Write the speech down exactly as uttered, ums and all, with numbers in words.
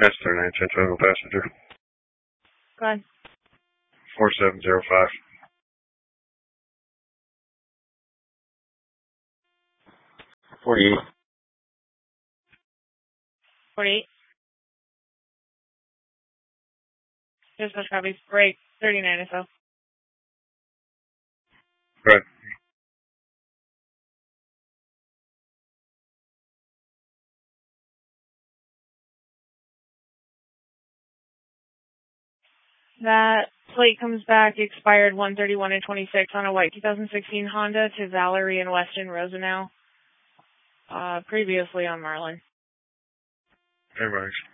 Master nine ten total passenger. Go ahead. Four seven zero five. Forty eight. Forty-eight. Dispatch copy. Break. Thirty-nine or so. Right. That plate comes back expired one thirty-one and twenty-six on a white two thousand sixteen Honda to Valerie and Weston Rosenau. Uh, previously on Marlin. Everybody's.